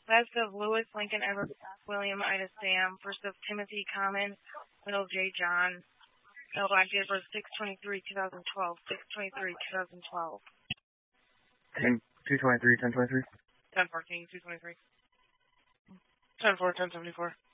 Last of Lewis, Lincoln, Edward, William, Ida, Sam. First of Timothy, Common, Middle, J, John. Middle, Black, date of birth, 6/23/2012. 6/23/2012. 223, 1023. 10/14, 2/23. 10/4, 10/74.